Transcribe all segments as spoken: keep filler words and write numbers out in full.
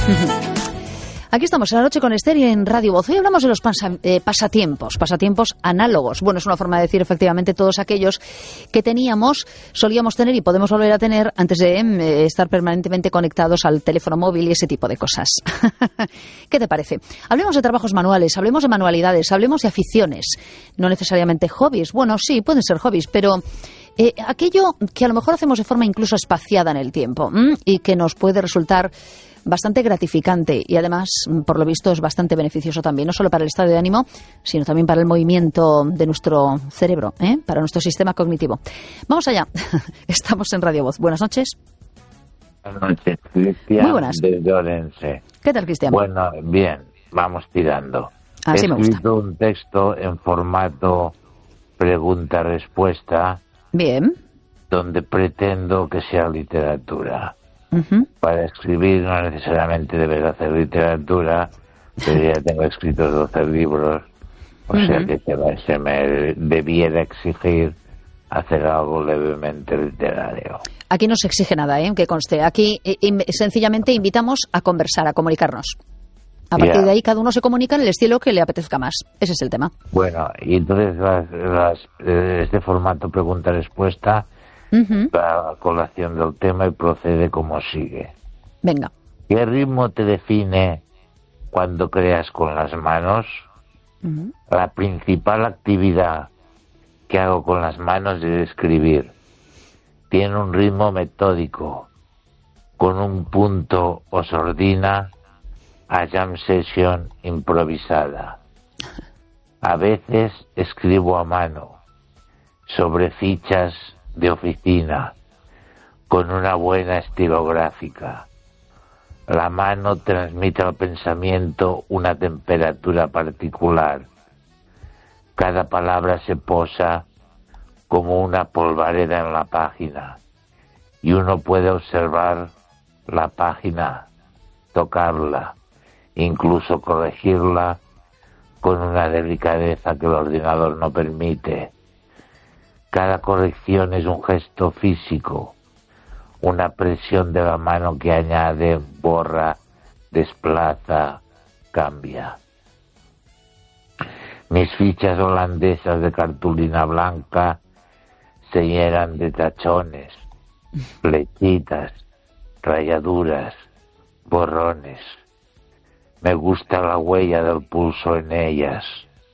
Aquí estamos en La Noche con Esther y en Radio Voz. Hoy hablamos de los pasa, eh, pasatiempos, pasatiempos análogos. Bueno, es una forma de decir efectivamente todos aquellos que teníamos, solíamos tener y podemos volver a tener antes de eh, estar permanentemente conectados al teléfono móvil y ese tipo de cosas. ¿Qué te parece? Hablemos de trabajos manuales, hablemos de manualidades, hablemos de aficiones, no necesariamente hobbies. Bueno, sí, pueden ser hobbies, pero... Eh, aquello que a lo mejor hacemos de forma incluso espaciada en el tiempo ¿m? y que nos puede resultar bastante gratificante y además, por lo visto, es bastante beneficioso también, no solo para el estado de ánimo, sino también para el movimiento de nuestro cerebro, ¿eh? Para nuestro sistema cognitivo. Vamos allá. Estamos en Radio Voz. Buenas noches. Buenas noches, Cristian. Muy buenas. De Llorense. ¿Qué tal, Cristian? Bueno, bien, vamos tirando. Así He me gusta. escrito un texto en formato pregunta-respuesta. Bien. Donde pretendo que sea literatura. Uh-huh. Para escribir no necesariamente debes hacer literatura, pero ya tengo escritos doce libros, o uh-huh. sea que se, va, se me debiera exigir hacer algo levemente literario. Aquí no se exige nada, ¿eh? Que conste. Aquí eh, in- sencillamente invitamos a conversar, a comunicarnos. A partir yeah. de ahí cada uno se comunica en el estilo que le apetezca más. Ese es el tema. Bueno, y entonces las, las, este formato pregunta-respuesta uh-huh. va a colación del tema y procede como sigue. Venga. ¿Qué ritmo te define cuando creas con las manos? Uh-huh. La principal actividad que hago con las manos es escribir. Tiene un ritmo metódico, con un punto o sordina a jam session improvisada. A veces escribo a mano, sobre fichas de oficina, con una buena estilográfica. La mano transmite al pensamiento una temperatura particular. Cada palabra se posa como una polvareda en la página, y uno puede observar la página, tocarla, incluso corregirla con una delicadeza que el ordenador no permite. Cada corrección es un gesto físico, una presión de la mano que añade, borra, desplaza, cambia. Mis fichas holandesas de cartulina blanca se llenan de tachones, flechitas, rayaduras, borrones. Me gusta la huella del pulso en ellas.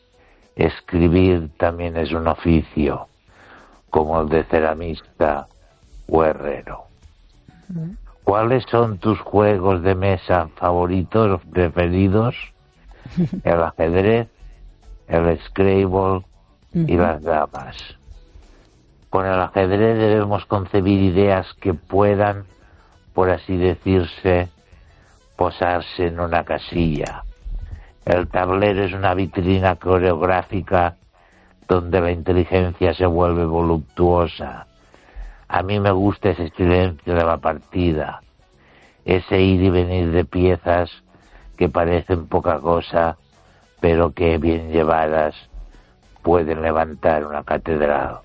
Escribir también es un oficio, como el de ceramista o herrero. Uh-huh. ¿Cuáles son tus juegos de mesa favoritos, preferidos? El ajedrez, el Scrabble uh-huh. y las damas. Con el ajedrez debemos concebir ideas que puedan, por así decirse, posarse en una casilla. El tablero es una vitrina coreográfica donde la inteligencia se vuelve voluptuosa. A mí me gusta ese silencio de la partida, ese ir y venir de piezas que parecen poca cosa, pero que bien llevadas pueden levantar una catedral.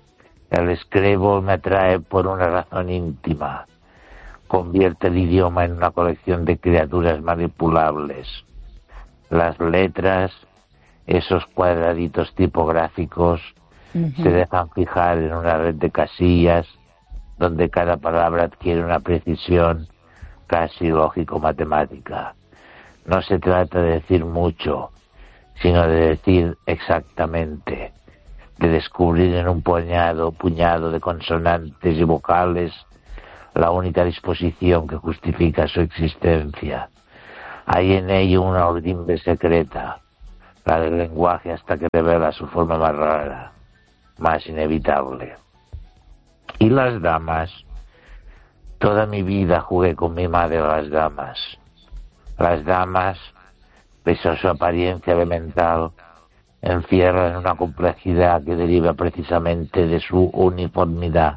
El Scrabble me atrae por una razón íntima. Convierte el idioma en una colección de criaturas manipulables. Las letras, esos cuadraditos tipográficos, uh-huh. se dejan fijar en una red de casillas donde cada palabra adquiere una precisión casi lógico-matemática. No se trata de decir mucho, sino de decir exactamente, de descubrir en un puñado, puñado de consonantes y vocales la única disposición que justifica su existencia. Hay en ello una urdimbre secreta, la del lenguaje hasta que revela su forma más rara, más inevitable. Y las damas, toda mi vida jugué con mi madre a las damas. Las damas, pese a su apariencia elemental, encierran una complejidad que deriva precisamente de su uniformidad.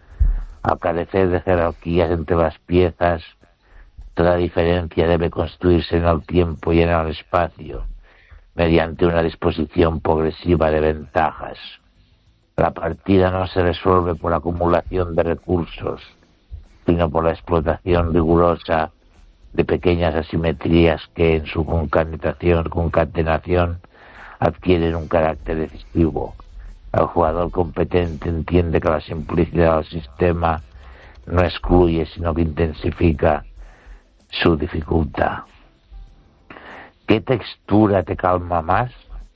Al carecer de jerarquías entre las piezas, toda diferencia debe construirse en el tiempo y en el espacio, mediante una disposición progresiva de ventajas. La partida no se resuelve por acumulación de recursos, sino por la explotación rigurosa de pequeñas asimetrías que en su concatenación, concatenación adquieren un carácter decisivo. El jugador competente entiende que la simplicidad del sistema no excluye, sino que intensifica su dificultad. ¿Qué textura te calma más?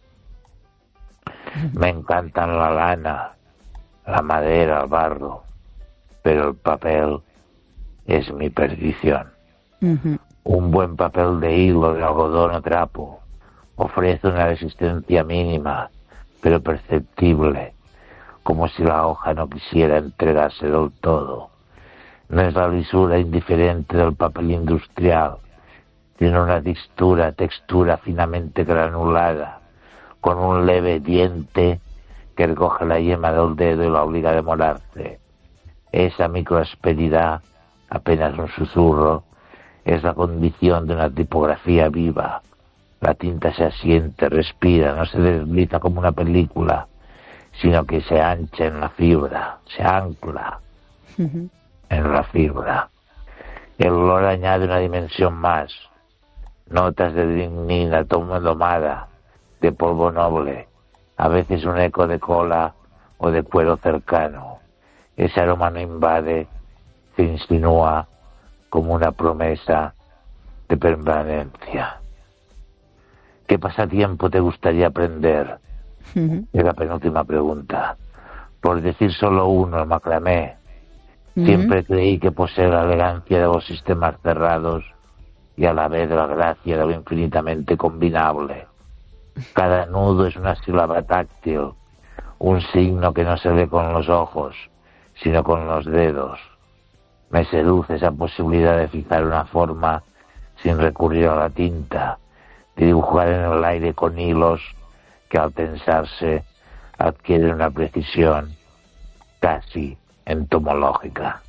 Me encantan la lana, la madera, el barro, pero el papel es mi perdición. Uh-huh. Un buen papel de hilo, de algodón o trapo ofrece una resistencia mínima, pero perceptible, como si la hoja no quisiera entregarse del todo. No es la lisura indiferente del papel industrial, tiene una textura, textura finamente granulada, con un leve diente que recoge la yema del dedo y la obliga a demorarse. Esa microasperidad, apenas un susurro, es la condición de una tipografía viva. La tinta se asiente, respira, no se desliza como una película, sino que se ancha en la fibra, se ancla uh-huh. en la fibra. El olor añade una dimensión más. Notas de lignina, tomo domada, de polvo noble, a veces un eco de cola o de cuero cercano. Ese aroma no invade, se insinúa como una promesa de permanencia. ¿Qué pasatiempo te gustaría aprender? Uh-huh. Es la penúltima pregunta. Por decir solo uno, el macramé. Uh-huh. Siempre creí que posee la elegancia de los sistemas cerrados y a la vez la gracia de lo infinitamente combinable. Cada nudo es una sílaba táctil, un signo que no se ve con los ojos, sino con los dedos. Me seduce esa posibilidad de fijar una forma sin recurrir a la tinta, de dibujar en el aire con hilos que al tensarse adquieren una precisión casi entomológica.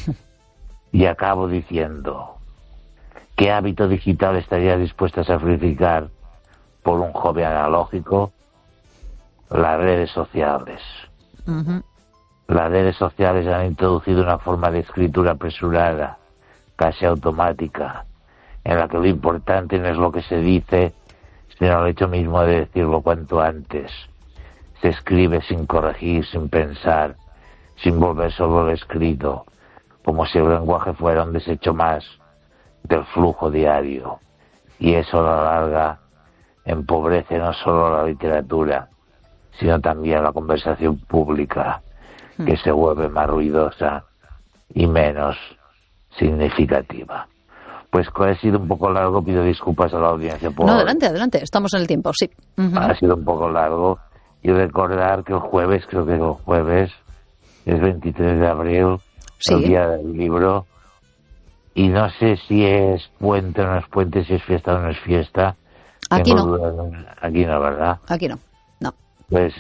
Y acabo diciendo, ¿qué hábito digital estaría dispuesto a sacrificar por un hobby analógico? Las redes sociales. Uh-huh. Las redes sociales han introducido una forma de escritura apresurada, casi automática, en la que lo importante no es lo que se dice, sino el hecho mismo de decirlo cuanto antes. Se escribe sin corregir, sin pensar, sin volver sobre lo escrito, como si el lenguaje fuera un desecho más del flujo diario. Y eso a la larga empobrece no solo la literatura, sino también la conversación pública, que se vuelve más ruidosa y menos significativa. Pues ha sido un poco largo, pido disculpas a la audiencia por... No, adelante, adelante, estamos en el tiempo, sí. Uh-huh. Ha sido un poco largo, y recordar que el jueves, creo que el jueves, es veintitrés de abril, sí. El día del libro, y no sé si es puente o no es puente, si es fiesta o no es fiesta. Aquí Tengo no. dudas. Aquí no, ¿verdad? Aquí no, no. Pues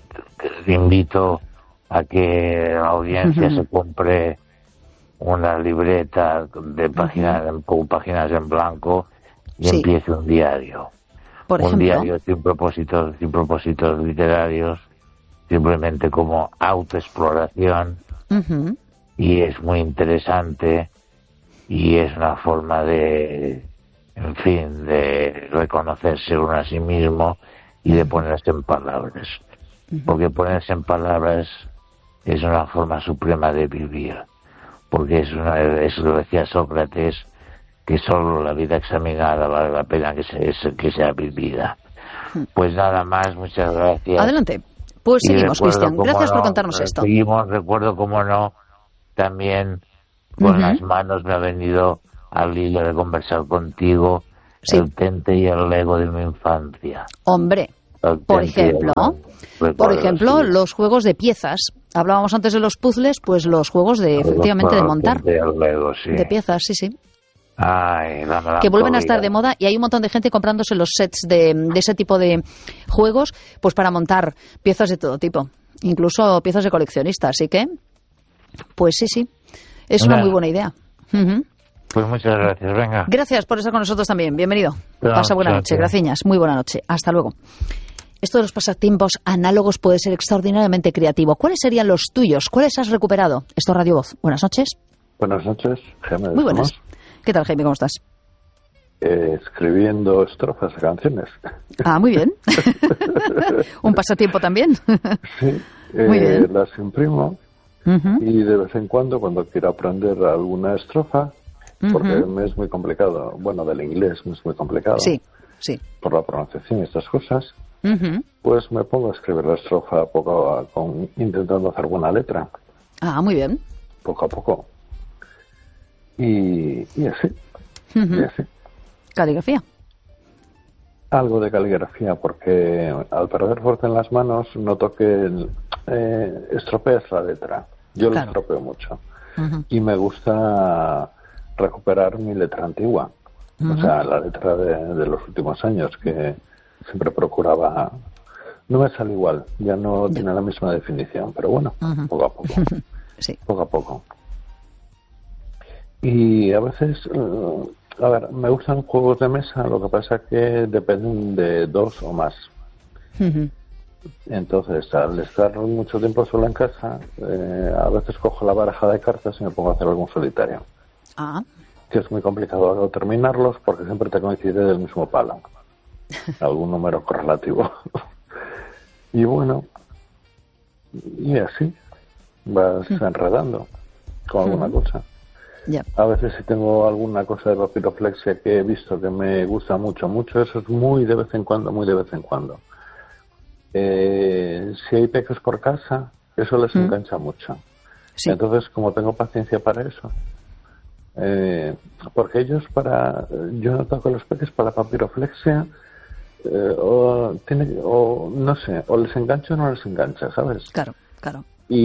invito a que la audiencia uh-huh. se compre una libreta de páginas, uh-huh. con páginas en blanco y sí. empiece un diario. Por un ejemplo, diario sin propósitos, sin propósitos literarios, simplemente como autoexploración, uh-huh. y es muy interesante y es una forma de, en fin, de reconocerse uno a sí mismo y de ponerse en palabras. Uh-huh. Porque ponerse en palabras es una forma suprema de vivir. Porque es una, eso lo decía Sócrates, que solo la vida examinada vale la pena que, se, que sea vivida. Pues nada más, muchas gracias. Adelante. Pues y seguimos, Cristian. Gracias no, por contarnos esto. Seguimos, recuerdo, como no, también con uh-huh. las manos me ha venido al hilo de conversar contigo, sí. el Tente y el Lego de mi infancia. Hombre, por ejemplo, recuerdo, por ejemplo, sí. los juegos de piezas. Hablábamos antes de los puzzles, pues los juegos de, los efectivamente, de montar. De, Lego, sí. de piezas, sí, sí. Ay, la que vuelven a estar de moda y hay un montón de gente comprándose los sets de, de ese tipo de juegos, pues para montar piezas de todo tipo, incluso piezas de coleccionista. Así que, pues sí, sí, es una, una muy buena idea. Uh-huh. Pues muchas gracias, venga. Gracias por estar con nosotros también, bienvenido. Pero, Pasa buena noche, gracias, muy buena noche, hasta luego. Esto de los pasatiempos análogos puede ser extraordinariamente creativo. ¿Cuáles serían los tuyos? ¿Cuáles has recuperado? Esto es Radio Voz. Buenas noches. Buenas noches, Jaime. Muy buenas. ¿Qué tal, Jaime? ¿Cómo estás? eh, escribiendo estrofas de canciones. Ah, muy bien. Un pasatiempo también. Sí, eh, muy bien. Las imprimo uh-huh. y de vez en cuando, cuando quiero aprender alguna estrofa, porque uh-huh. me es muy complicado, bueno, del inglés me es muy complicado. Sí, sí. Por la pronunciación y estas cosas, uh-huh. pues me pongo a escribir la estrofa poco a, con, intentando hacer buena letra. Ah, muy bien. Poco a poco. Y, y así. Uh-huh. Y así. Caligrafía. Algo de caligrafía, porque al perder fuerza en las manos noto que eh, estropeas la letra. Yo claro. lo estropeo mucho. Uh-huh. Y me gusta recuperar mi letra antigua. Uh-huh. O sea, la letra de, de los últimos años, que siempre procuraba... No me sale igual, ya no yeah. tiene la misma definición, pero bueno, uh-huh. poco a poco. Sí. Poco a poco. Y a veces... Uh, A ver, me gustan juegos de mesa, lo que pasa que dependen de dos o más. Uh-huh. Entonces, al estar mucho tiempo solo en casa, eh, a veces cojo la baraja de cartas y me pongo a hacer algún solitario. Ah. Que es muy complicado terminarlos porque siempre te coincide del mismo palo. Algún número correlativo. Y bueno, y así vas uh-huh. enredando con alguna uh-huh. cosa. Yeah. A veces si tengo alguna cosa de papiroflexia que he visto que me gusta mucho, mucho, eso es muy de vez en cuando, muy de vez en cuando. Eh, si hay peques por casa, eso les mm. engancha mucho. Sí. Entonces, como tengo paciencia para eso, eh, porque ellos para, yo noto que los peques para la papiroflexia, eh, o, tiene, o no sé, o les engancha o no les engancha, ¿sabes? Claro, claro.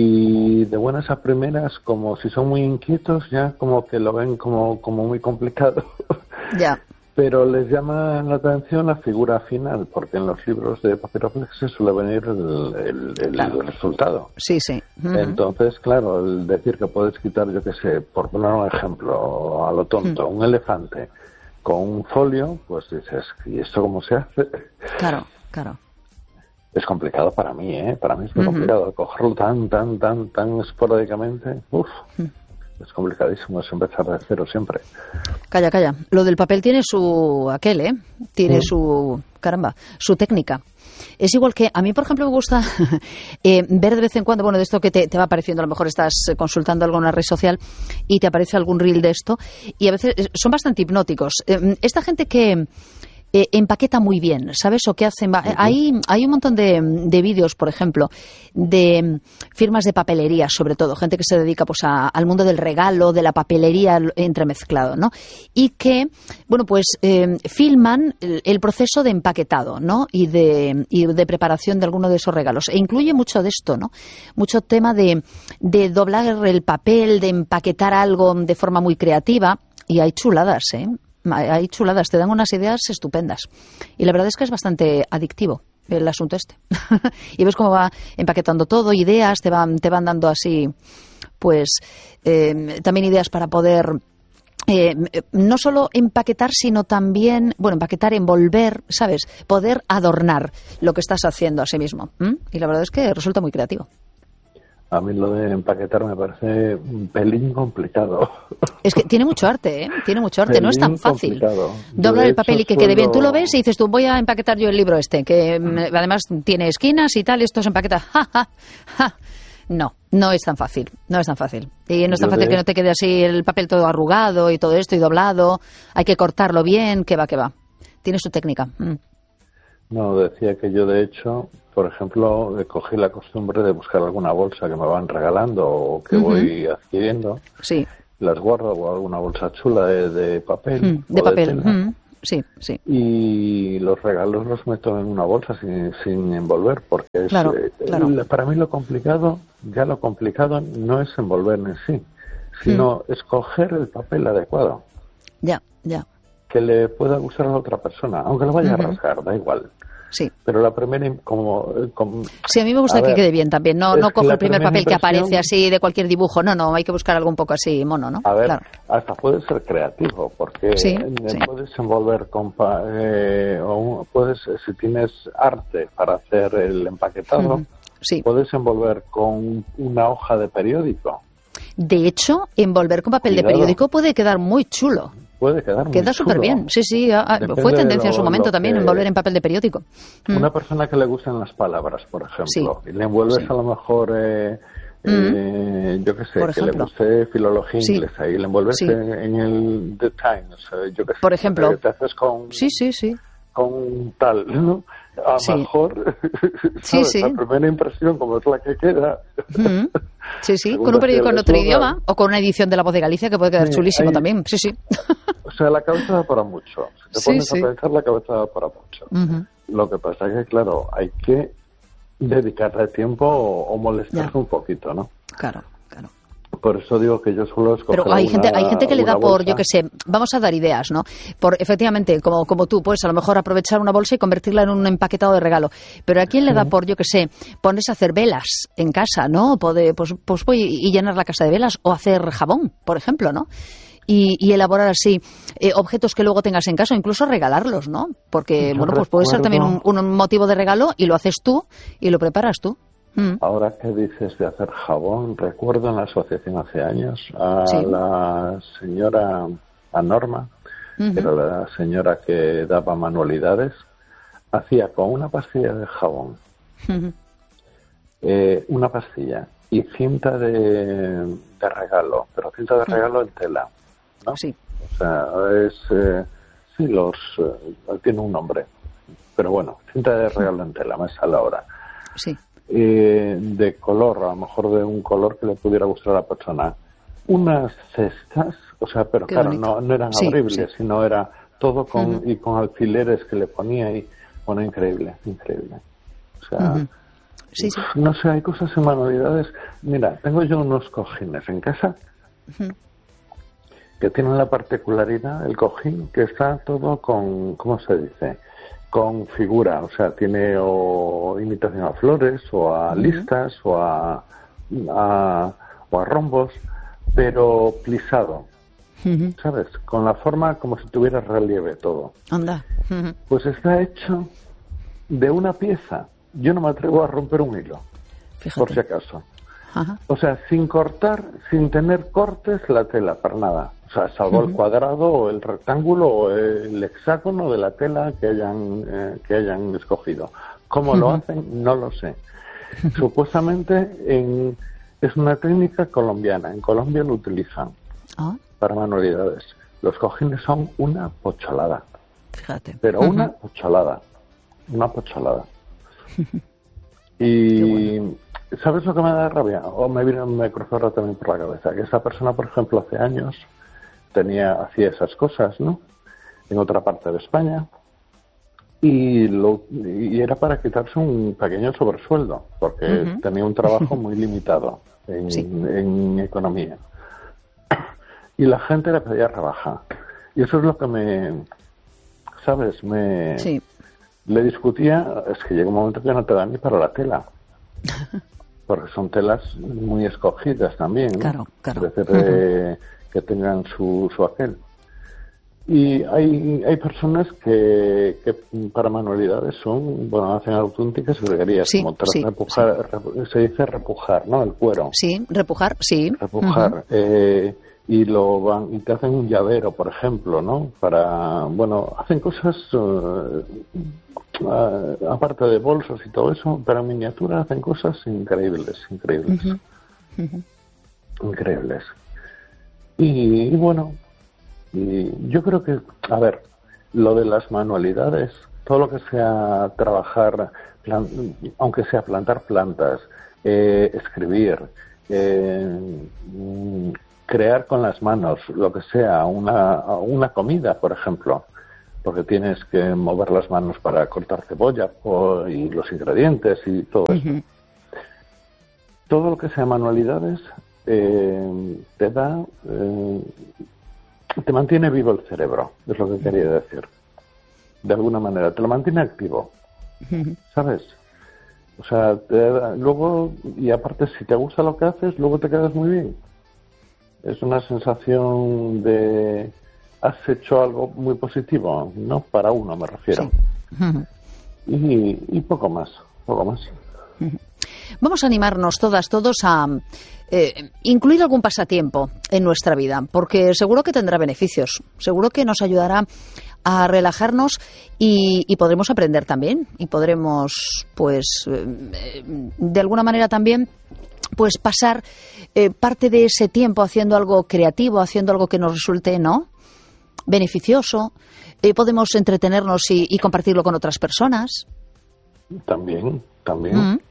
Y de buenas a primeras, como si son muy inquietos, ya como que lo ven como, como muy complicado. Ya. Pero les llama la atención la figura final, porque en los libros de papiroflexia suele venir el, el, el, claro. el resultado. Sí, sí. Uh-huh. Entonces, claro, el decir que puedes quitar, yo qué sé, por poner un ejemplo a lo tonto, uh-huh. un elefante con un folio, pues dices, ¿y esto cómo se hace? Claro, claro. Es complicado para mí, ¿eh? Para mí es muy uh-huh. complicado. Cogerlo tan, tan, tan, tan esporádicamente. Uf, uh-huh. es complicadísimo. Es empezar de cero siempre. Calla, calla. Lo del papel tiene su aquel, ¿eh? Tiene uh-huh. su, caramba, su técnica. Es igual que a mí, por ejemplo, me gusta eh, ver de vez en cuando, bueno, de esto que te, te va apareciendo, a lo mejor estás consultando algo en una red social y te aparece algún reel de esto y a veces son bastante hipnóticos. Eh, esta gente que... Eh, empaqueta muy bien, ¿sabes? O que hacen. Uh-huh. Hay, hay un montón de, de vídeos, por ejemplo, de firmas de papelería, sobre todo, gente que se dedica pues a, al mundo del regalo, de la papelería entremezclado, ¿no? Y que, bueno, pues eh, filman el, el proceso de empaquetado, ¿no? Y de, y de preparación de alguno de esos regalos. E incluye mucho de esto, ¿no? Mucho tema de, de doblar el papel, de empaquetar algo de forma muy creativa. Y hay chuladas, ¿eh? Hay chuladas, te dan unas ideas estupendas. Y la verdad es que es bastante adictivo el asunto este. Y ves cómo va empaquetando todo, ideas, te van, te van dando así, pues, eh, también ideas para poder... Eh, no solo empaquetar, sino también, bueno, empaquetar, envolver, ¿sabes? Poder adornar lo que estás haciendo a sí mismo. ¿Mm? Y la verdad es que resulta muy creativo. A mí lo de empaquetar me parece un pelín complicado. Es que tiene mucho arte, ¿eh? Tiene mucho arte, pelín no es tan fácil. Complicado. Doblar el papel y que suelo... quede bien. Tú lo ves y dices, tú voy a empaquetar yo el libro este, que mm. además tiene esquinas y tal, y esto se empaqueta. Ja, ja, ja. No, no es tan fácil, no es tan fácil. Y no es tan yo fácil de... que no te quede así el papel todo arrugado y todo esto y doblado. Hay que cortarlo bien, que va, que va. Tiene su técnica. Mm. No, decía que yo de hecho, por ejemplo, cogí la costumbre de buscar alguna bolsa que me van regalando o que uh-huh. voy adquiriendo. Sí. Las guardo o alguna bolsa chula de, de papel. Mm, de o papel, de tela. Mm, sí, sí. Y los regalos los meto en una bolsa sin, sin envolver, porque es, claro, eh, claro. para mí lo complicado, ya lo complicado no es envolver en sí, sino mm. escoger el papel adecuado. Ya, ya. Que le pueda gustar a la otra persona, aunque lo vaya uh-huh. a rasgar, da igual. Sí. Pero la primera, como, como... Sí, a mí me gusta a que ver, quede bien también. No, no cojo el primer papel impresión... que aparece así de cualquier dibujo. No, no, hay que buscar algo un poco así mono, ¿no? A ver, claro. hasta puede ser creativo, porque sí, sí. puedes envolver con... Pa, eh, o puedes, si tienes arte para hacer el empaquetado, uh-huh. sí. puedes envolver con una hoja de periódico. De hecho, envolver con papel Cuidado. de periódico puede quedar muy chulo. puede quedar muy Queda súper bien, sí, sí. A, a, fue tendencia lo, en su momento también que, envolver en papel de periódico. Una mm. persona que le gustan las palabras, por ejemplo, sí. y le envuelves sí. a lo mejor, eh, mm. eh, yo qué sé, por que ejemplo. le guste filología sí. inglesa y le envuelves sí. en, en el The Times, eh, yo qué sé. Por ejemplo. Te, te haces con... Sí, sí, sí. con tal, ¿no? A lo sí. mejor, ¿sabes? Sí, sí. La primera impresión, como es la que queda. Mm. Sí, sí, con un periódico en otro idioma o con una edición de La Voz de Galicia que puede quedar sí, chulísimo hay... también. Sí, sí. O sea, la cabeza da para mucho. Si te sí, pones sí. a pensar, la cabeza da para mucho. Uh-huh. Lo que pasa es que, claro, hay que dedicarle tiempo o, o molestarse ya. un poquito, ¿no? Claro, claro. Por eso digo que yo suelo escoger Pero hay una, gente hay gente que le da por, bolsa. yo qué sé, vamos a dar ideas, ¿no? Por efectivamente, como como tú, puedes a lo mejor aprovechar una bolsa y convertirla en un empaquetado de regalo. Pero ¿a quién le da por, yo qué sé, ponerse a hacer velas en casa, ¿no? Poder, pues, pues y llenar la casa de velas o hacer jabón, por ejemplo, ¿no? Y, y elaborar así eh, objetos que luego tengas en casa, o incluso regalarlos, ¿no? Porque, yo bueno, pues recuerdo... puede ser también un, un motivo de regalo y lo haces tú y lo preparas tú. Mm. Ahora que dices de hacer jabón, recuerdo en la asociación hace años a ¿sí? la señora, a Norma, uh-huh. que era la señora que daba manualidades, hacía con una pastilla de jabón, uh-huh. eh, una pastilla y cinta de, de regalo, pero cinta de regalo uh-huh. en tela, ¿no? Sí. O sea, es, eh, sí, los, eh, tiene un nombre, pero bueno, cinta de regalo en tela, me sale ahora. Sí. Eh, de color, a lo mejor de un color que le pudiera gustar a la persona. Unas cestas, o sea, pero Qué claro, no, no eran sí, abribles, sí. sino era todo con uh-huh. y con alfileres que le ponía y bueno, increíble, increíble. O sea, uh-huh. sí, sí. no sé, hay cosas en manualidades. Mira, tengo yo unos cojines en casa uh-huh. que tienen la particularidad, el cojín, que está todo con, ¿cómo se dice?, con figura, o sea, tiene o imitación a flores, o a uh-huh. listas, o a, a, o a rombos, pero plisado, uh-huh. ¿sabes? Con la forma como si tuviera relieve todo. Anda. Uh-huh. Pues está hecho de una pieza. Yo no me atrevo a romper un hilo, Fíjate. por si acaso. Uh-huh. O sea, sin cortar, sin tener cortes la tela, para nada. O sea, salvo uh-huh. el cuadrado o el rectángulo o el hexágono de la tela que hayan eh, que hayan escogido. ¿Cómo uh-huh. lo hacen? No lo sé. Uh-huh. Supuestamente en, es una técnica colombiana. En Colombia lo utilizan uh-huh. para manualidades. Los cojines son una pocholada. Fíjate. Pero uh-huh. una pocholada. Una pocholada. Uh-huh. Y... Bueno. ¿Sabes lo que me da rabia? O me vino, me cruzó ahora también por la cabeza. Que esa persona, por ejemplo, hace años tenía, hacía esas cosas, ¿no? En otra parte de España. Y, lo, y era para quitarse un pequeño sobresueldo, porque uh-huh. tenía un trabajo muy limitado en, sí. en economía. Y la gente le pedía rebaja. Y eso es lo que me, ¿sabes? Me sí. le discutía, es que llega un momento que no te da ni para la tela. Porque son telas muy escogidas también, ¿no? Claro, claro. Es decir, eh, uh-huh. que tengan su, su aquel. Y hay hay personas que, que para manualidades son, bueno, hacen auténticas virguerías, sí, como tras sí, repujar, sí. Repu, se dice repujar, ¿no? El cuero. Sí, repujar, sí. Repujar. Uh-huh. Eh, y lo van y te hacen un llavero, por ejemplo, ¿no? Para, bueno, hacen cosas... Uh, Uh, aparte de bolsos y todo eso, pero en miniatura hacen cosas increíbles, increíbles, uh-huh. Uh-huh. increíbles. Y, y bueno, y yo creo que, a ver, lo de las manualidades, todo lo que sea trabajar, plan, aunque sea plantar plantas, eh, escribir, eh, crear con las manos, lo que sea, una, una comida, por ejemplo. Porque tienes que mover las manos para cortar cebolla o, y los ingredientes y todo eso. Uh-huh. Todo lo que sea manualidades eh, te da, eh, te mantiene vivo el cerebro, es lo que quería decir. De alguna manera, te lo mantiene activo, uh-huh. ¿sabes? O sea, te da, luego, y aparte si te gusta lo que haces, luego te quedas muy bien. Es una sensación de... has hecho algo muy positivo, ¿no? Para uno, me refiero. Sí. Uh-huh. y, y poco más, poco más. Uh-huh. Vamos a animarnos todas, todos a, eh, incluir algún pasatiempo en nuestra vida, porque seguro que tendrá beneficios, seguro que nos ayudará a relajarnos y, y podremos aprender también y podremos, pues, eh, de alguna manera también, pues pasar eh, parte de ese tiempo haciendo algo creativo, haciendo algo que nos resulte, ¿no?, beneficioso. Eh, podemos entretenernos y, y compartirlo con otras personas. También, también. Mm.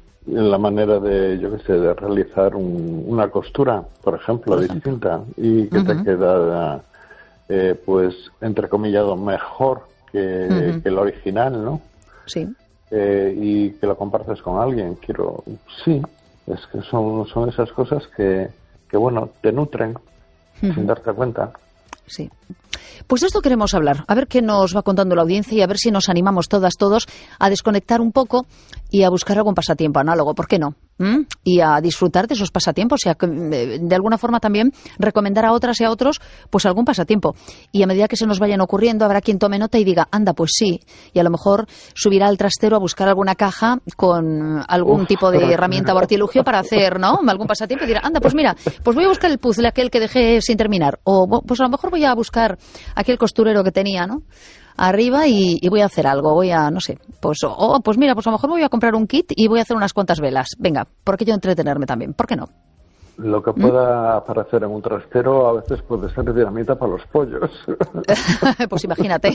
La manera de, yo qué sé, de realizar un, una costura, por ejemplo, por ejemplo. distinta, y que uh-huh. te queda, eh, pues, entrecomillado mejor que, uh-huh. que el original, ¿no? Sí. Eh, y que lo compartes con alguien. Quiero, sí, es que son, son esas cosas que, que, bueno, te nutren uh-huh. sin darte cuenta. Sí. Pues de esto queremos hablar, a ver qué nos va contando la audiencia y a ver si nos animamos todas, todos a desconectar un poco y a buscar algún pasatiempo análogo, ¿por qué no? ¿Mm? Y a disfrutar de esos pasatiempos y a, de alguna forma también recomendar a otras y a otros pues algún pasatiempo. Y a medida que se nos vayan ocurriendo habrá quien tome nota y diga, anda, pues sí, y a lo mejor subirá al trastero a buscar alguna caja con algún Uf, tipo de herramienta o artilugio para hacer, ¿no?, algún pasatiempo y dirá, anda, pues mira, pues voy a buscar el puzzle aquel que dejé sin terminar, o pues a lo mejor voy a buscar aquel costurero que tenía, ¿no?, arriba y, y voy a hacer algo, voy a, no sé, pues, oh, pues mira, pues a lo mejor me voy a comprar un kit y voy a hacer unas cuantas velas. Venga, ¿por qué yo entretenerme también? ¿Por qué no? Lo que pueda ¿Mm? aparecer en un trastero a veces puede ser dinamita para los pollos. Pues imagínate.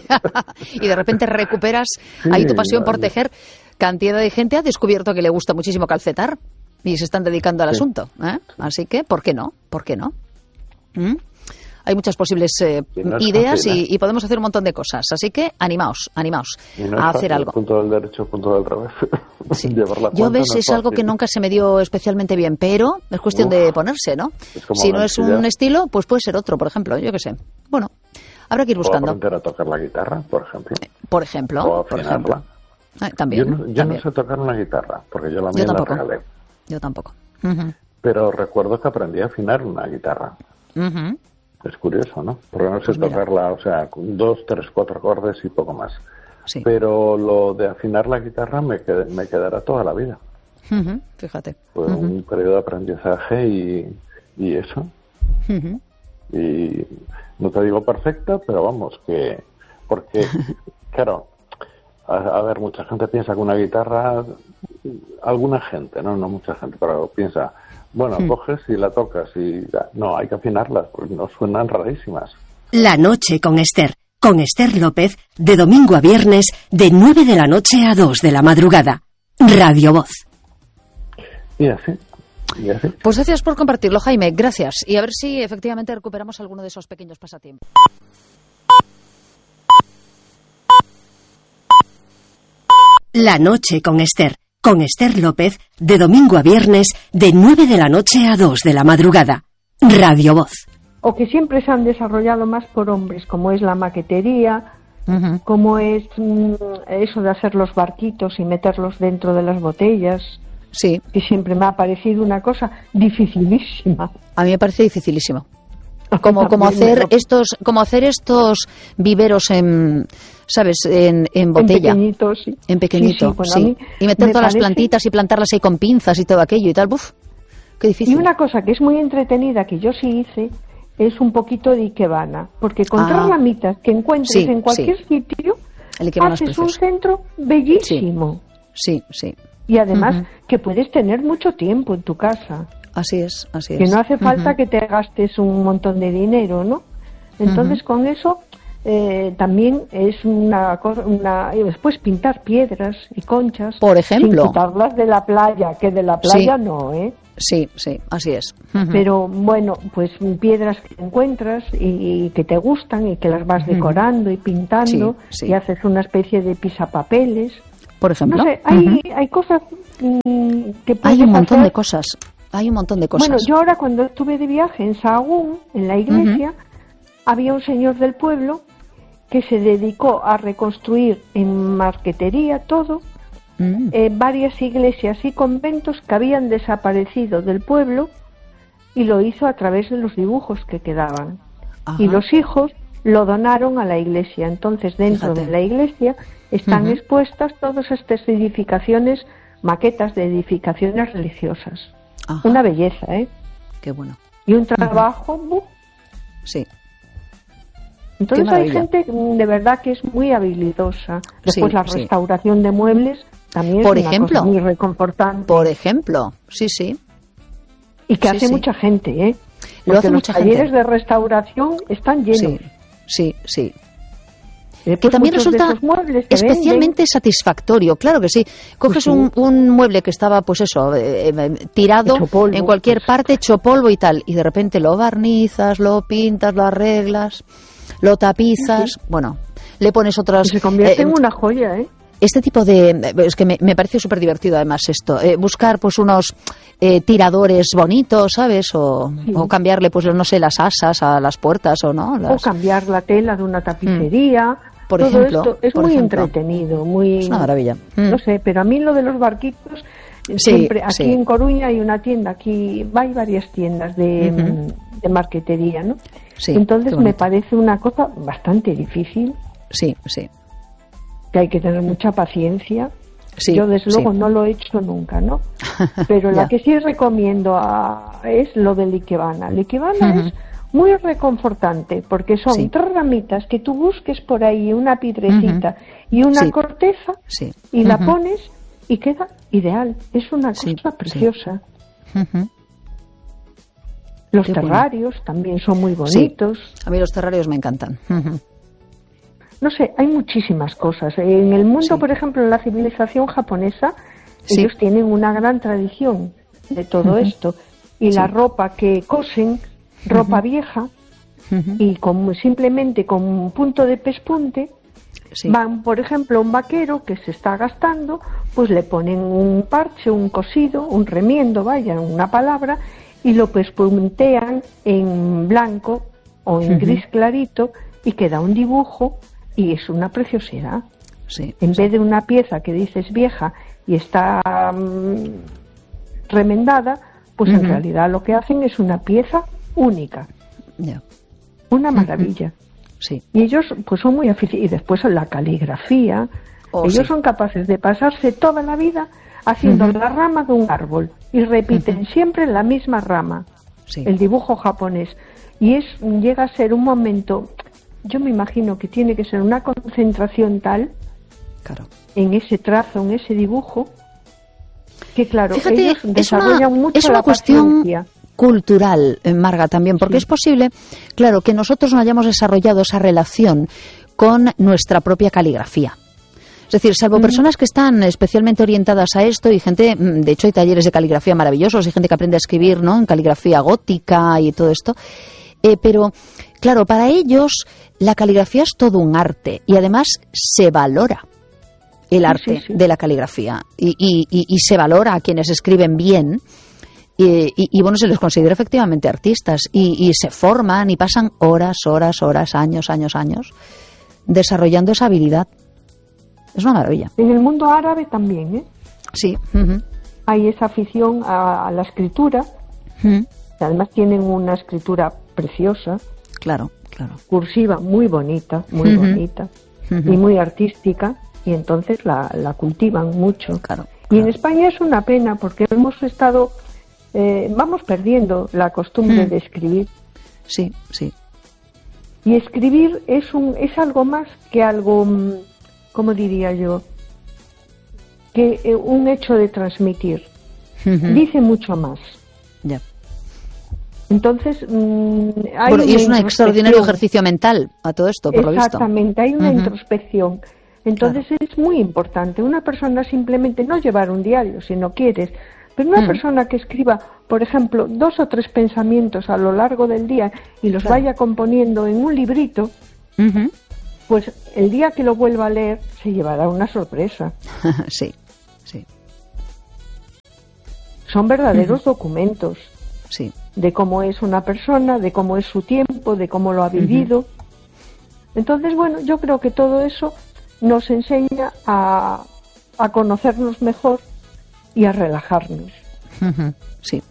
Y de repente recuperas sí, ahí tu pasión por tejer. Cantidad de gente ha descubierto que le gusta muchísimo calcetar y se están dedicando al sí. asunto, ¿eh? Así que, ¿por qué no? ¿Por qué no? ¿Mm? Hay muchas posibles eh, no ideas fácil, ¿eh? y, y podemos hacer un montón de cosas. Así que animaos, animaos no a hacer algo. Punto del derecho, punto del revés. Sí. Yo ves, no es, es algo que nunca se me dio especialmente bien, pero es cuestión Uf, de ponerse, ¿no? Si no es un estilo, pues puede ser otro, por ejemplo, yo qué sé. Bueno, habrá que ir buscando. ¿Puedo aprender a tocar la guitarra, por ejemplo? Eh, por ejemplo, o por ejemplo. Eh, también. Yo, no, yo también. no sé tocar una guitarra, porque yo la mía la regalé. Yo tampoco. Uh-huh. Pero recuerdo que aprendí a afinar una guitarra. Uh-huh. Es curioso, ¿no? Porque no sé pues tocarla, o sea, dos, tres, cuatro acordes y poco más. Sí. Pero lo de afinar la guitarra me, qued- me quedará toda la vida. Uh-huh, fíjate. Fue uh-huh. un periodo de aprendizaje y, y eso. Uh-huh. Y no te digo perfecta, pero vamos, que... Porque, claro, a, a ver, mucha gente piensa que una guitarra... Alguna gente, no, no mucha gente, pero piensa... Bueno, hmm. coges y la tocas y... No, hay que afinarlas, porque no suenan rarísimas. La noche con Esther, con Esther López, de domingo a viernes, de nueve de la noche a dos de la madrugada. Radio Voz. Y así, y así. Pues gracias por compartirlo, Jaime, gracias. Y a ver si efectivamente recuperamos alguno de esos pequeños pasatiempos. La noche con Esther. Con Esther López, de domingo a viernes, de nueve de la noche a dos de la madrugada. Radio Voz. O que siempre se han desarrollado más por hombres, como es la maquetería, uh-huh. como es mm, eso de hacer los barquitos y meterlos dentro de las botellas. Sí. Que siempre me ha parecido una cosa dificilísima. A mí me parece dificilísimo. Como, como hacer estos, como hacer estos viveros en, ¿sabes? En, en botella. En pequeñito, sí. En pequeñito, sí. sí, bueno, sí. Y meter todas parece... las plantitas y plantarlas ahí con pinzas y todo aquello y tal. Uf, qué difícil. Y una cosa que es muy entretenida, que yo sí hice, es un poquito de ikebana. Porque con tres ah. ramitas que encuentres sí, en cualquier sí. sitio, haces un centro bellísimo. Sí, sí. sí. Y además uh-huh. que puedes tener mucho tiempo en tu casa. Así es, así es. Que no hace falta uh-huh. que te gastes un montón de dinero, ¿no? Entonces uh-huh. con eso eh, también es una cosa, una, después pintar piedras y conchas. Por ejemplo. Sin quitarlas de la playa, que de la playa sí. no, ¿eh? Sí, sí, así es. Uh-huh. Pero bueno, pues piedras que encuentras y, y que te gustan y que las vas decorando uh-huh. y pintando sí, sí. y haces una especie de pisapapeles. Por ejemplo. No sé, hay, uh-huh. hay cosas mmm, que puedes Hay un montón hacer. de cosas. Hay un montón de cosas. Bueno, yo ahora cuando estuve de viaje en Sahagún, en la iglesia, uh-huh. había un señor del pueblo que se dedicó a reconstruir en marquetería todo, uh-huh. eh, varias iglesias y conventos que habían desaparecido del pueblo y lo hizo a través de los dibujos que quedaban. Uh-huh. Y los hijos lo donaron a la iglesia. Entonces, dentro Fíjate. de la iglesia están uh-huh. expuestas todas estas edificaciones, maquetas de edificaciones religiosas. Ajá. Una belleza, ¿eh? Qué bueno. Y un trabajo... Uh-huh. Sí. Entonces hay gente de verdad que es muy habilidosa. Después sí, la restauración sí. de muebles también por es una ejemplo, cosa muy reconfortante. Por ejemplo, sí, sí. Y que sí, hace sí. mucha gente, ¿eh? Porque Lo hace los mucha talleres gente. de restauración están llenos. Sí, sí, sí. Después que también resulta especialmente venden. satisfactorio, claro que sí. Coges sí. un, un mueble que estaba, pues eso, eh, eh, tirado en cualquier pues. parte, hecho polvo y tal, y de repente lo barnizas, lo pintas, lo arreglas, lo tapizas, sí. bueno, le pones otras... Se convierte eh, en una joya, ¿eh? Este tipo de... Es que me, me parece súper divertido además esto. Eh, buscar pues unos eh, tiradores bonitos, ¿sabes? O, sí. o cambiarle, pues no sé, las asas a las puertas o no. Las... O cambiar la tela de una tapicería... Mm. Por Todo ejemplo, esto es por muy ejemplo. entretenido, muy... Es una maravilla. Mm. No sé, pero a mí lo de los barquitos, sí, siempre aquí sí. en Coruña hay una tienda, aquí hay varias tiendas de, uh-huh. de marquetería, ¿no? Sí, entonces me parece una cosa bastante difícil. Sí, sí. Que hay que tener mucha paciencia. Sí, Yo desde luego sí. no lo he hecho nunca, ¿no? Pero la que sí recomiendo a, es lo del ikebana. El ikebana uh-huh. es... muy reconfortante, porque son sí. tres ramitas que tú busques por ahí, una piedrecita uh-huh. y una sí. corteza, sí. y uh-huh. la pones y queda ideal. Es una cosa sí. preciosa. Sí. Uh-huh. Los Qué terrarios bueno. también son muy bonitos. Sí. A mí los terrarios me encantan. Uh-huh. No sé, hay muchísimas cosas. En el mundo, sí. por ejemplo, en la civilización japonesa, sí. ellos tienen una gran tradición de todo uh-huh. esto. Y sí. la ropa que cosen, ropa uh-huh. vieja, uh-huh. y con, simplemente con un punto de pespunte, sí. van, por ejemplo, un vaquero que se está gastando, pues le ponen un parche, un cosido, un remiendo, vaya, una palabra, y lo pespuntean en blanco o en uh-huh. gris clarito, y queda un dibujo, y es una preciosidad. Sí, en sí. vez de una pieza que dices vieja y está um, remendada, pues uh-huh. en realidad lo que hacen es una pieza única. Yeah. Una maravilla. Uh-huh. Sí. Y ellos pues son muy aficionados. Y después la caligrafía. Oh, ellos sí. son capaces de pasarse toda la vida haciendo uh-huh. la rama de un árbol. Y repiten uh-huh. siempre la misma rama. Sí. El dibujo japonés. Y es llega a ser un momento... Yo me imagino que tiene que ser una concentración tal claro. en ese trazo, en ese dibujo, que claro, Fíjate, ellos desarrollan es una, mucho es una la cuestión paciencia. Cultural, Marga, también, porque sí. es posible, claro, que nosotros no hayamos desarrollado esa relación con nuestra propia caligrafía. Es decir, salvo mm. personas que están especialmente orientadas a esto y gente, de hecho hay talleres de caligrafía maravillosos, hay gente que aprende a escribir, ¿no?, en caligrafía gótica y todo esto, eh, pero claro, para ellos la caligrafía es todo un arte y además se valora el arte sí, sí, sí. de la caligrafía y, y, y, y se valora a quienes escriben bien y, y, y bueno, se les considera efectivamente artistas y, y se forman y pasan horas, horas, horas, años, años, años desarrollando esa habilidad. Es una maravilla. En el mundo árabe también, ¿eh? Sí. Uh-huh. Hay esa afición a, a la escritura. Uh-huh. Además tienen una escritura preciosa. Claro, claro. Cursiva, muy bonita, muy uh-huh. bonita. Uh-huh. Y muy artística. Y entonces la, la cultivan mucho. Claro, y claro. en España es una pena porque hemos estado... Eh, vamos perdiendo la costumbre uh-huh. de escribir. Sí, sí. Y escribir es, un, es algo más que algo... ¿Cómo diría yo? Que eh, un hecho de transmitir. Uh-huh. Dice mucho más. Ya. Yeah. Entonces, mmm, hay bueno, y es un extraordinario ejercicio mental a todo esto, por lo visto. Exactamente, hay una uh-huh. introspección. Entonces claro. es muy importante. Una persona simplemente no llevar un diario, si no quieres, pero una uh-huh. persona que escriba, por ejemplo, dos o tres pensamientos a lo largo del día y los claro. vaya componiendo en un librito, uh-huh. pues el día que lo vuelva a leer se llevará una sorpresa. Sí, sí. Son verdaderos uh-huh. documentos. Sí. De cómo es una persona, de cómo es su tiempo, de cómo lo ha vivido. Uh-huh. Entonces, bueno, yo creo que todo eso nos enseña a, a conocernos mejor y a relajarnos. Uh-huh. Sí.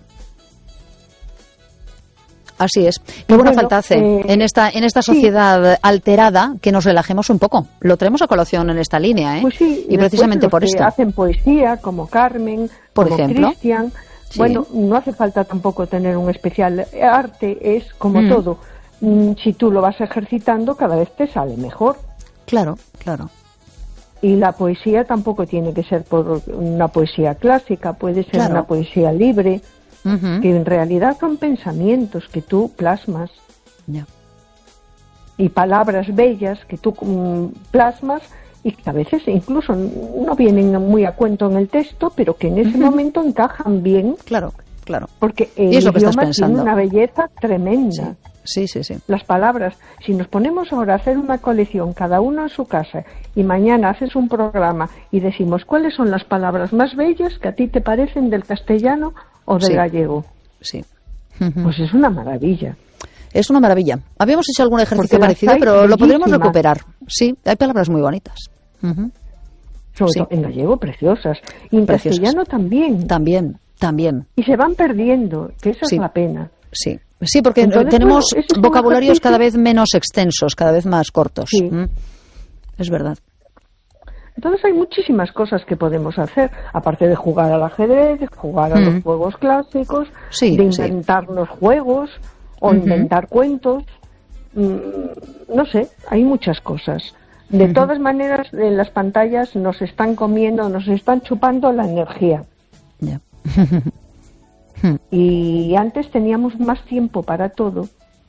Así es. Qué buena bueno, falta hace eh, en esta en esta sociedad sí. alterada que nos relajemos un poco. Lo traemos a colación en esta línea, ¿eh? Pues sí, y precisamente por los esto. Que hacen poesía, como Carmen, por como ejemplo. Cristian, Sí. Bueno, no hace falta tampoco tener un especial arte, es como mm. todo. Si tú lo vas ejercitando, cada vez te sale mejor. Claro, claro. Y la poesía tampoco tiene que ser por una poesía clásica, puede ser claro. una poesía libre, uh-huh. que en realidad son pensamientos que tú plasmas. Yeah. Y palabras bellas que tú um, plasmas y que a veces incluso no vienen muy a cuento en el texto, pero que en ese uh-huh. momento encajan bien. Claro, claro. Porque el idioma tiene una belleza tremenda. Sí, sí, sí. Las palabras, si nos ponemos ahora a hacer una colección, cada uno en su casa, y mañana haces un programa y decimos cuáles son las palabras más bellas que a ti te parecen del castellano o del sí. gallego. Sí. Pues es una maravilla. Es una maravilla. Habíamos hecho algún ejercicio parecido, pero bellísimas. Lo podremos recuperar. Sí, hay palabras muy bonitas. Uh-huh. Sobre sí. todo en gallego, preciosas. Y en preciosas. Castellano también. También, también. Y se van perdiendo, que esa sí. es la pena. Sí, sí, porque entonces, tenemos bueno, vocabularios cada vez menos extensos, cada vez más cortos. Sí. ¿Mm? Es verdad. Entonces hay muchísimas cosas que podemos hacer, aparte de jugar al ajedrez, de jugar a mm. los juegos clásicos, sí, de inventarnos sí. juegos o uh-huh. inventar cuentos. No sé, hay muchas cosas. De uh-huh. todas maneras, en las pantallas nos están comiendo, nos están chupando la energía. Yeah. Y antes teníamos más tiempo para todo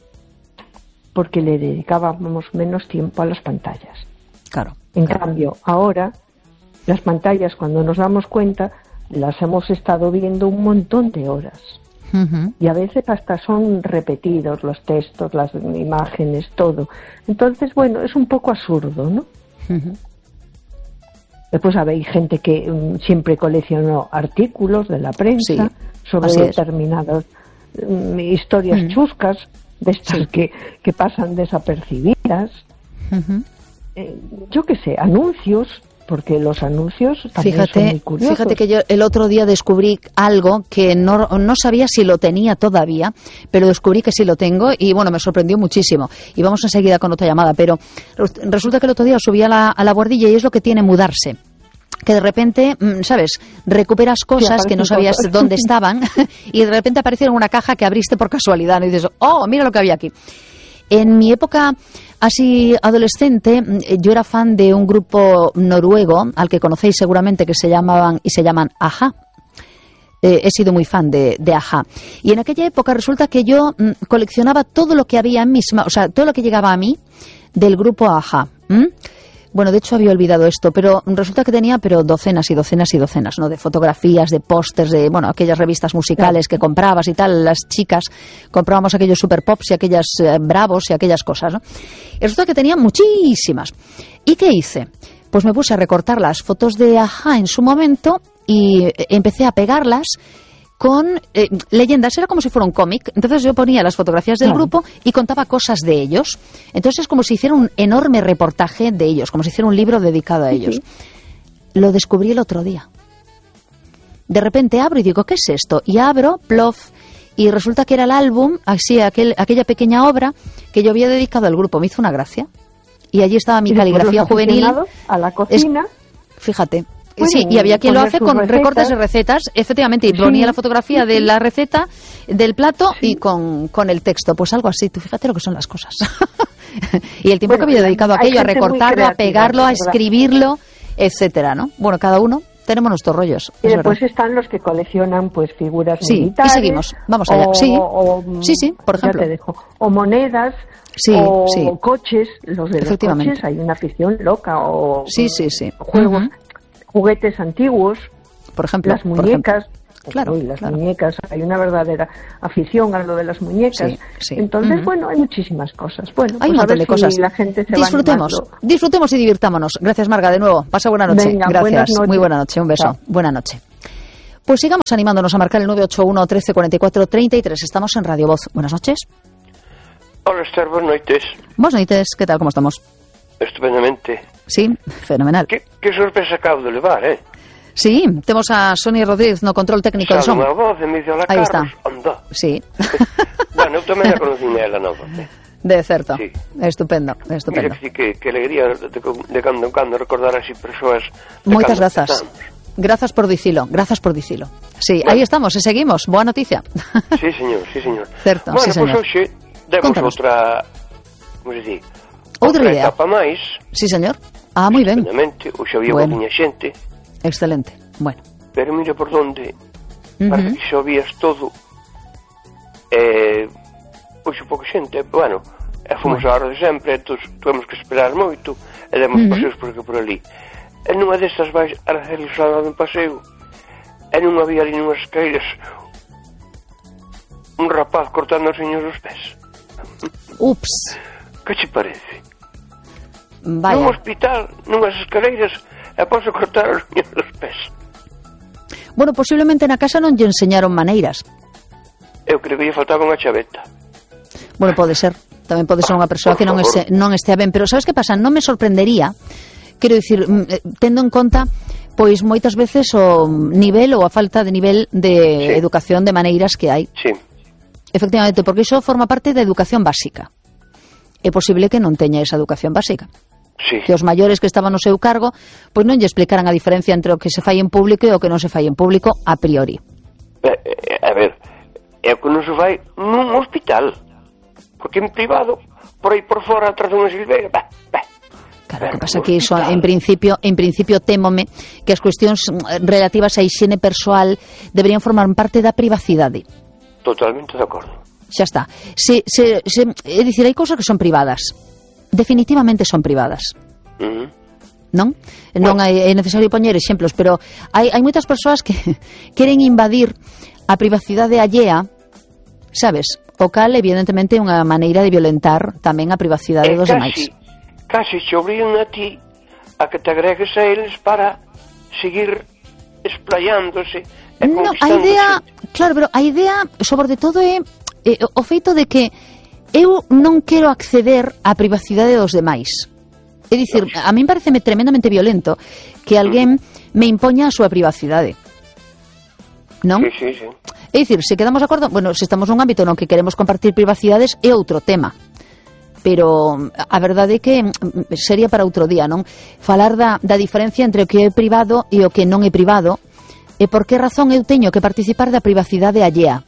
porque le dedicábamos menos tiempo a las pantallas. Claro. En claro. cambio, ahora las pantallas, cuando nos damos cuenta, las hemos estado viendo un montón de horas. Uh-huh. Y a veces hasta son repetidos los textos, las imágenes, todo. Entonces, bueno, es un poco absurdo, ¿no? Uh-huh. Después hay gente que um, siempre coleccionó artículos de la prensa sí, sobre determinadas um, historias uh-huh. chuscas, de estas sí. que, que pasan desapercibidas. Uh-huh. Eh, yo qué sé, anuncios, porque los anuncios también fíjate, son muy curiosos. Fíjate que yo el otro día descubrí algo que no, no sabía si lo tenía todavía, pero descubrí que sí lo tengo y bueno, me sorprendió muchísimo. Y vamos enseguida con otra llamada, pero resulta que el otro día subí a la, a la guardilla y es lo que tiene mudarse. Que de repente, ¿sabes? Recuperas cosas sí, que no sabías cosas. dónde estaban y de repente aparece en una caja que abriste por casualidad y dices, oh, mira lo que había aquí. En mi época así adolescente, yo era fan de un grupo noruego, al que conocéis seguramente, que se llamaban y se llaman a-ha. Eh, he sido muy fan de, de a-ha. Y en aquella época resulta que yo mm, coleccionaba todo lo que había en mis, o sea, todo lo que llegaba a mí del grupo a-ha. ¿Mm? Bueno, de hecho había olvidado esto, pero resulta que tenía pero docenas y docenas y docenas, ¿no? De fotografías, de pósters, de, bueno, aquellas revistas musicales que comprabas y tal, las chicas comprábamos aquellos super pops y aquellas eh, bravos y aquellas cosas, ¿no? Y resulta que tenía muchísimas. ¿Y qué hice? Pues me puse a recortar las fotos de a-ha en su momento y empecé a pegarlas con eh, leyendas, era como si fuera un cómic. Entonces yo ponía las fotografías del claro. grupo y contaba cosas de ellos. Entonces es como si hiciera un enorme reportaje de ellos, como si hiciera un libro dedicado a ellos. Sí. Lo descubrí el otro día. De repente abro y digo, ¿qué es esto? Y abro, plof, y resulta que era el álbum, así aquel, aquella pequeña obra que yo había dedicado al grupo. Me hizo una gracia. Y allí estaba mi caligrafía juvenil. A la cocina. Es, fíjate. Bueno, sí, y había quien lo hace con recetas. recortes de recetas, efectivamente, y ponía sí, la fotografía sí, de la receta, del plato sí. y con, con el texto, pues algo así, tú fíjate lo que son las cosas. Y el tiempo bueno, que había dedicado a aquello, a recortarlo, a pegarlo, a escribirlo, etcétera, ¿no? Bueno, cada uno tenemos nuestros rollos. Y después verdad. Están los que coleccionan pues figuras sí, militares. Sí, y seguimos, vamos allá. O, sí. O, sí, sí, por ejemplo. Ya te dejo. O monedas. Sí, o sí. coches, los de los coches, hay una afición loca. O sí, sí, sí. Juegos. Uh-huh. Juguetes antiguos, por ejemplo, las muñecas, claro, uy, las claro. muñecas, hay una verdadera afición a lo de las muñecas. Sí, sí. Entonces, uh-huh. bueno, hay muchísimas cosas. Bueno, hay pues un montón de si cosas. La gente se disfrutemos, va disfrutemos y divirtámonos. Gracias, Marga, de nuevo. Pasa buena noche. Venga, gracias. Muy buena noche. Un beso. Chao. Buena noche. Pues sigamos animándonos a marcar el nueve ocho uno, trece, cuarenta y cuatro, treinta y tres. Estamos en Radio Voz. Buenas noches. Hola, Esther. Buenas noches. Buenas noches. ¿Qué tal? ¿Cómo estamos? Estupendamente. Sí, fenomenal. ¿Qué, qué sorpresa acabo de levar, eh? Sí, tenemos a Sonia Rodríguez no control técnico de son. Unha voz e me dice, hola, Aí Carlos, está. anda. Sí. Bueno, eu tamén a conocín ela nova. Eh? De certo. Sí. Estupendo, estupendo. Mira que, que, que alegría de, de cando en cando recordar así persoas. Moitas grazas. Grazas por dicilo, grazas por dicilo. Sí, bueno. Aí estamos, e seguimos. Boa noticia. Sí, señor, sí, señor. Certo, bueno, sí, señor. Bueno, pois hoxe demos outra, como se di, outra idea. etapa máis. Sí, señor. Ah, moi ben. Hoxe había bueno. unha xente. Excelente, bueno. Pero mira por donde, uh-huh. parece que xa vías todo. Eh, hoxe pouca xente, bueno, e fomos bueno. a hora de sempre, entón tuvemos que esperar moito, e demos uh-huh. paseos por aquí por ali. E nunha destas vais a realizar un paseo, e non había ali nunhas escairas un rapaz cortando os niños os pés. Ups. Que che parece? Vaya. Nun hospital, nunhas escaleiras, e posso cortar os niños os pés. Bueno, posiblemente na casa non lle enseñaron maneiras. Eu creo que lle faltaba unha chaveta. Bueno, pode ser. Tamén pode ser unha persoa que non, este, non estea ben. Pero sabes que pasa? Non me sorprendería, quero dicir, tendo en conta pois moitas veces o nivel ou a falta de nivel de sí. educación de maneiras que hai. Sí. Efectivamente, porque iso forma parte da educación básica. É posible que non teña esa educación básica. Sí. Que os maiores que estaban no seu cargo pois non lle explicaran a diferencia entre o que se fai en público e o que non se fai en público a priori. Eh, eh, a ver, é o que non se fai nun hospital, porque en privado, por aí por fora, atrás dunha silveira, bah, bah. Claro, o que pasa que iso, en principio, en principio témome que as cuestións relativas á hixiene persoal deberían formar parte da privacidade. Totalmente de acordo. Xa está. Se, se, se, é dicir, hai cousas que son privadas. Definitivamente son privadas. Uh-huh. Non? Non Bueno. hai, é necesario poñer exemplos, pero hai, hai moitas persoas que queren invadir a privacidade allea, sabes? O cal, evidentemente, é unha maneira de violentar tamén a privacidade e dos casi, demais. Casi te obrigan a ti a que te agregues a eles para seguir explayándose e No, a idea, claro, pero a idea, sobre todo, é, é o feito de que eu non quero acceder á privacidade dos demais. É dicir, a min pareceme tremendamente violento que alguén me impoña a súa privacidade. Non? Sí, sí, sí. É dicir, se quedamos de acordo, bueno, se estamos nun ámbito no que queremos compartir privacidades é outro tema. Pero a verdade é que sería para outro día, non? Falar da, da diferencia entre o que é privado e o que non é privado e por que razón eu teño que participar da privacidade allea.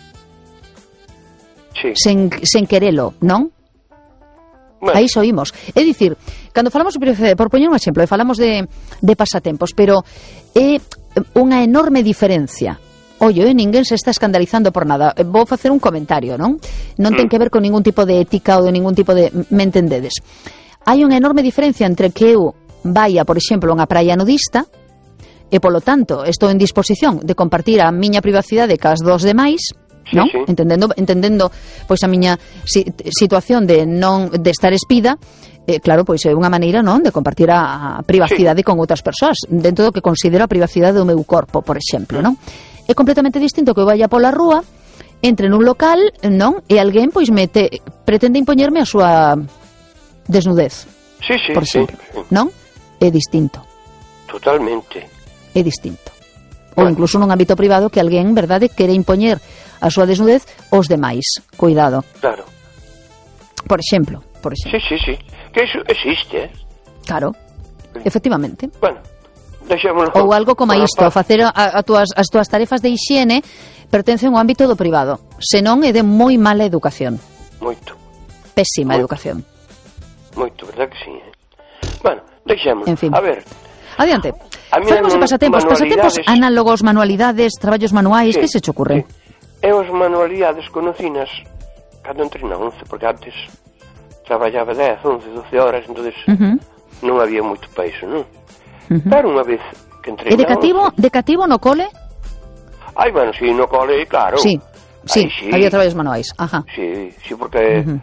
Sí. Sen, sen querelo, non? Bueno. Aí soímos. É dicir, cando falamos de privacidade, por poñer un exemplo, e falamos de, de pasatempos, pero é unha enorme diferencia. Ollo, eh, ninguén se está escandalizando por nada. Vou facer un comentario, non? Non ten que ver con ningún tipo de ética ou de ningún tipo de... Me entendedes? Hai unha enorme diferencia entre que eu vaya, por exemplo, a unha praia nudista e, polo tanto, estou en disposición de compartir a miña privacidade cas dos demais, non? Sí, sí. Entendendo, entendendo pois a miña si, situación de non de estar espida, eh, claro, pois é unha maneira, non, de compartir a, a privacidade sí. con outras persoas, dentro do que considero a privacidade do meu corpo, por exemplo, non? É completamente distinto que eu vaya pola rúa, entre nun local, non? E alguén pois mete, pretende impoñerme a súa desnudez. Sí, sí, por exemplo, sí. Non? É distinto. Totalmente. É distinto. Ou incluso nun ámbito privado que alguén, verdade, quere impoñer a súa desnudez aos demais. Cuidado. Claro. Por exemplo, por exemplo. Sí, sí, sí. Que iso existe, eh? Claro. Efectivamente. Bueno. Deixémoslo. Ou algo como isto, facer a, a tuas, as túas tarefas de hixiene pertencen ao ámbito do privado. Senón é de moi mala educación. Moito. Pésima Moito. educación. Moito, verdad que sí. Eh? Bueno, deixémoslo. En fin. A ver. Adiante. A Falamos de pasatempos, pasatempos análogos, manualidades, traballos manuais, sí, que se che ocurre? Sí. Eu as manualidades conocinas cando entrei na once, porque antes traballaba dez, once, doce horas, entonces uh-huh. non había moito pa iso, non? Uh-huh. Pero unha vez que entrei e de cativo, de cativo no cole? Ai, bueno, si, sí, no cole, claro. Sí, sí, sí. había traballos manuais. Ajá. Sí, sí, porque uh-huh.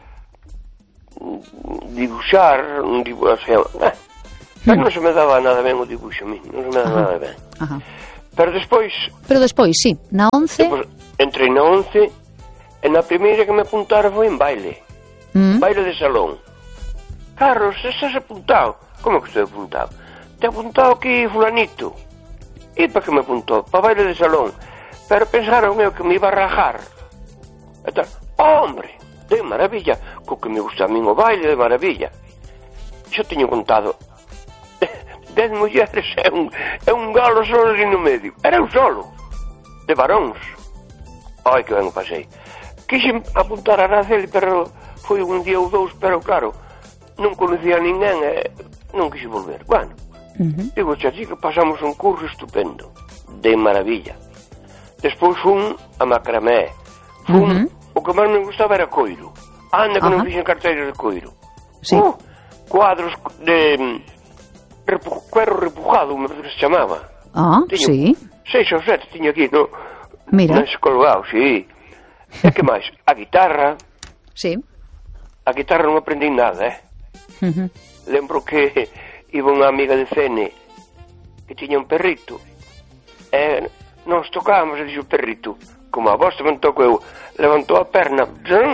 dibuixar, un dibuixo, o sea, eh, pero uh-huh. non se me daba nada ben o dibuixo a mí, non se me daba uh-huh. nada ben. Ajá. Pero despois... Pero despois, sí, na once... Despois, entrei na once, e na primeira que me apuntara foi en baile. Uh-huh. Baile de salón. Carlos, estás apuntado? Como que estou apuntado? Te apuntado aquí fulanito. E para que me apuntou? Para baile de salón. Pero pensaron eu que me iba a rajar. E tal, oh, hombre, de maravilla. Co que me gusta a min o baile, de maravilla. Xo teño contado dez mulleres e un, e un galo solo ali no medio. Era eu solo. de varóns. Ai, que ben o pasei. Quixen apuntar a Araceli, pero foi un día ou dous, pero claro, non conocía a ninguén e non quixen volver. Bueno, uh-huh. digo, xa que pasamos un curso estupendo, de maravilla. Despois fun a macramé, fun, uh-huh. o que máis me gustaba era coiro. Anda que uh-huh. non fixen carteiros de coiro. Sí. Uh, cuadros de repu, cuero repujado, me parece que se chamaba. Ah, tiño sí. Seis ou sete tiño aquí, no? Mira. Non se colgado, sí. E que máis? A guitarra. Sí. A guitarra non aprendí nada, eh? Uh-huh. Lembro que iba unha amiga de Cene que tiña un perrito e nos tocábamos e dixo o perrito, como a vos tamén toco eu, levantou a perna,